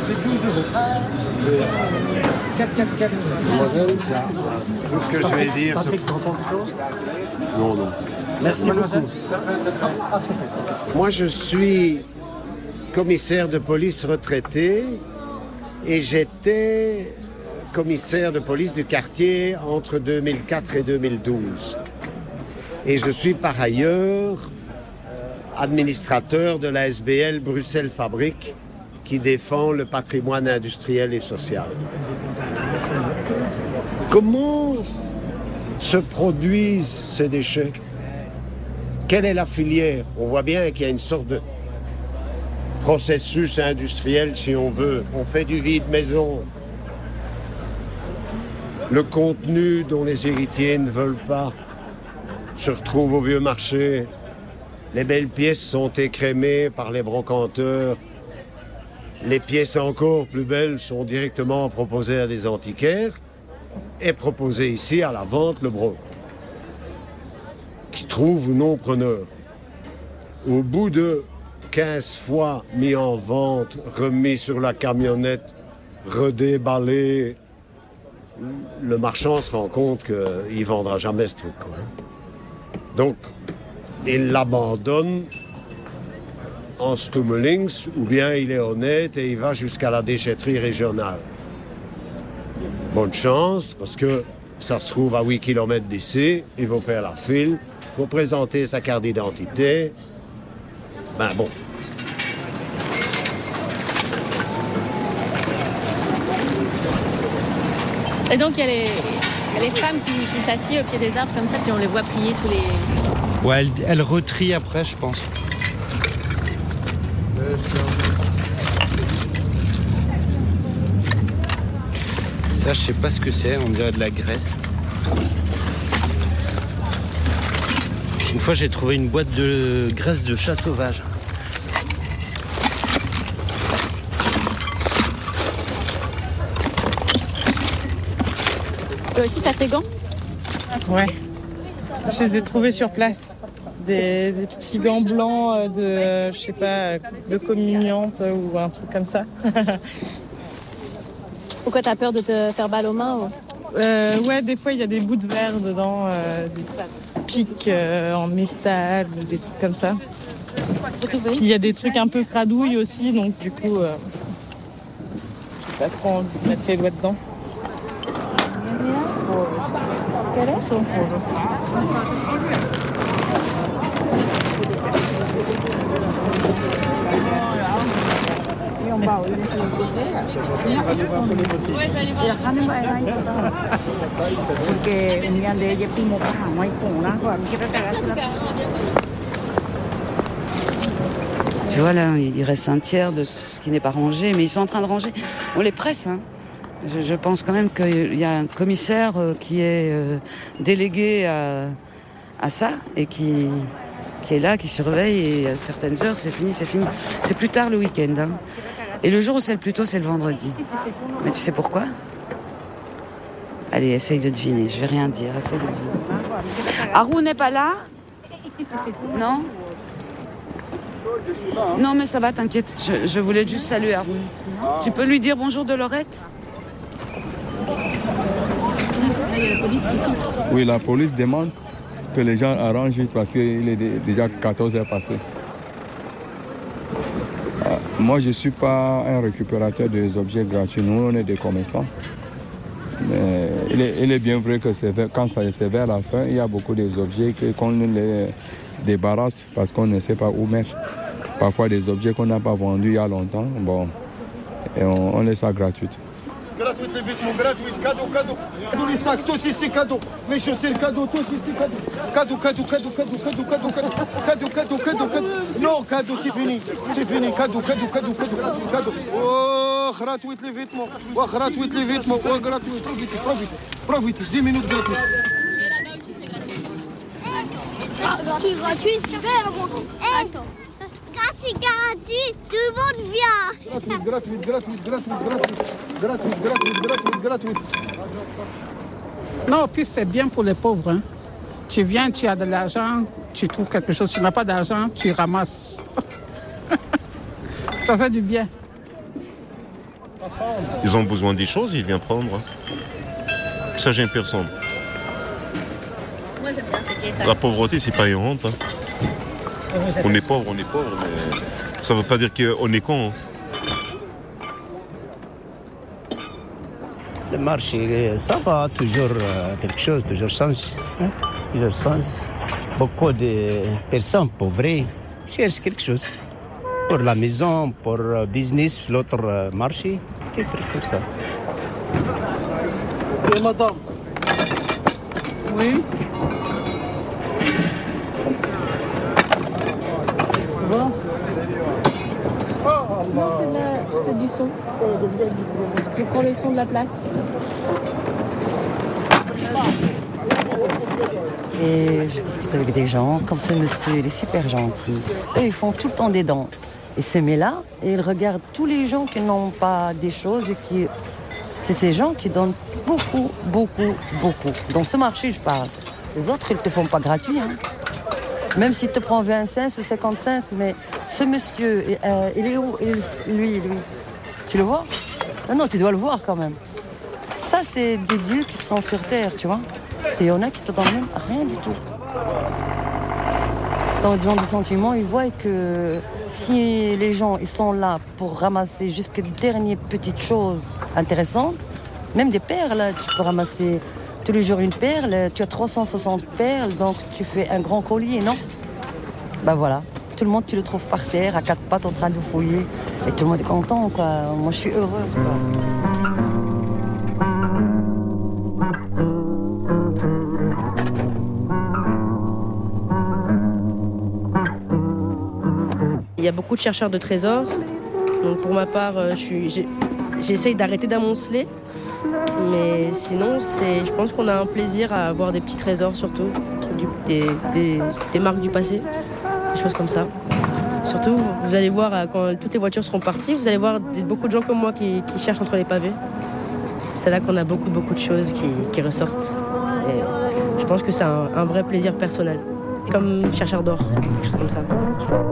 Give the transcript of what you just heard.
Tout ce que je vais dire... Non. Merci beaucoup. Moi, je suis commissaire de police retraité et j'étais commissaire de police du quartier entre 2004 et 2012. Et je suis par ailleurs administrateur de la SBL Bruxelles Fabrique qui défend le patrimoine industriel et social. Comment se produisent ces déchets? Quelle est la filière? On voit bien qu'il y a une sorte de processus industriel, si on veut. On fait du vide maison. Le contenu dont les héritiers ne veulent pas se retrouve au vieux marché. Les belles pièces sont écrémées par les brocanteurs. Les pièces encore plus belles sont directement proposées à des antiquaires et proposées ici à la vente le broc, qui trouve ou non preneur. Au bout de 15 fois mis en vente, remis sur la camionnette, redéballé, le marchand se rend compte qu'il ne vendra jamais ce truc, quoi. Donc, il l'abandonne en Stummelings, ou bien il est honnête et il va jusqu'à la déchetterie régionale. Bonne chance, parce que ça se trouve à 8 km d'ici, il faut faire la file, il faut présenter sa carte d'identité. Ben bon. Et donc il y a les femmes qui s'assiedent au pied des arbres comme ça, puis on les voit plier tous les... Ouais, elle retrie après, je pense. Ça, je sais pas ce que c'est, on dirait de la graisse. Une fois, j'ai trouvé une boîte de graisse de chat sauvage. Toi aussi, t'as tes gants? Ouais, je les ai trouvés sur place. Des petits gants blancs de, je sais pas, de communiante ou un truc comme ça. Pourquoi t'as peur de te faire balle aux mains ou... Ouais, des fois il y a des bouts de verre dedans, des pics en métal, des trucs comme ça. Puis il y a des trucs un peu cradouilles aussi, donc du coup, j'ai pas trop envie de mettre les doigts dedans. Tu vois là, il reste un tiers de ce qui n'est pas rangé, mais ils sont en train de ranger. On les presse, hein. Je pense quand même qu'il y a un commissaire qui est délégué à ça et qui est là, qui surveille, et à certaines heures, c'est fini. C'est plus tard le week-end, hein. Et le jour où c'est le plus tôt, c'est le vendredi. Mais tu sais pourquoi? Allez, essaye de deviner, je vais rien dire, essaye de deviner. Haroun n'est pas là? Non? Non, mais ça va, t'inquiète, je voulais juste saluer Haroun. Tu peux lui dire bonjour de Laurette? Il y a la police qui siffle. Oui, la police demande que les gens arrangent parce qu'il est déjà 14 heures passées. Moi, je ne suis pas un récupérateur des objets gratuits. Nous, on est des commerçants. Mais il est bien vrai que quand c'est vers la fin, il y a beaucoup d'objets qu'on les débarrasse parce qu'on ne sait pas où mettre. Parfois, des objets qu'on n'a pas vendus il y a longtemps, bon, et on laisse ça gratuit. Gratuit les vêtements, gratuit, cadeau. Tous les sacs, tous ici, cadeau. Les chaussures, cadeau, tous ici, cadeau. Cadeau. Non, cadeau, c'est fini. Cadeau. Oh, gratuit les vêtements. Oh, gratuit les vêtements. Oh, gratuit. Profite. 10 minutes gratuit. Et là-bas aussi, c'est gratuit. Gratuit, attends. C'est gratuit, tout le monde vient. Gratuit. Non, puis c'est bien pour les pauvres, hein. Tu viens, tu as de l'argent, tu trouves quelque chose. Tu n'as pas d'argent, tu ramasses. Ça fait du bien. Ils ont besoin des choses, ils viennent prendre. Ça gêne personne. Moi, j'aime bien ce qui est ça. La pauvreté, c'est pas une honte. Hein. On est pauvre, mais ça veut pas dire qu'on est con. Hein. Le marché, ça va, toujours quelque chose, toujours change. Hein? Toujours change. Beaucoup de personnes pauvres cherchent quelque chose. Pour la maison, pour le business, l'autre marché, des trucs comme ça. Et madame. Oui. Ça va? Non, c'est du son. Je prends le son de la place. Et je discute avec des gens, comme ce monsieur, il est super gentil. Eux, ils font tout le temps des dons. Il se met là et il regarde tous les gens qui n'ont pas des choses et qui... C'est ces gens qui donnent beaucoup, beaucoup, beaucoup. Dans ce marché, je parle. Les autres, ils ne te font pas gratuit. Hein. Même s'il te prend 20 cents ou 50 cents, mais ce monsieur, il est où? Lui. Tu le vois? Non, tu dois le voir quand même. Ça, c'est des dieux qui sont sur terre, tu vois. Parce qu'il y en a qui te donnent même rien du tout. Dans ils ont des sentiments, ils voient que si les gens ils sont là pour ramasser jusqu'à dernière petite chose intéressante, même des perles, tu peux ramasser tous les jours une perle, tu as 360 perles, donc tu fais un grand collier, non? Ben voilà, tout le monde tu le trouves par terre, à quatre pattes en train de fouiller, et tout le monde est content, quoi. Moi je suis heureuse, quoi. Il y a beaucoup de chercheurs de trésors. Donc pour ma part, j'essaye d'arrêter d'amonceler. Mais sinon, je pense qu'on a un plaisir à avoir des petits trésors surtout. Des marques du passé, des choses comme ça. Surtout, vous allez voir, quand toutes les voitures seront parties, vous allez voir beaucoup de gens comme moi qui cherchent entre les pavés. C'est là qu'on a beaucoup de choses qui ressortent. Et je pense que c'est un vrai plaisir personnel. Comme chercheur d'or, quelque chose comme ça.